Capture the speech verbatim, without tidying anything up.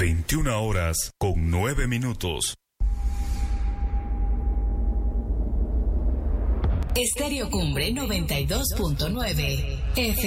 veintiuna horas con nueve minutos. Estéreo Cumbre noventa y dos punto nueve F